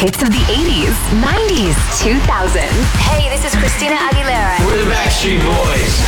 hits of the 80s, 90s, 2000s. Hey, this is Christina Aguilera. We're the Backstreet Boys.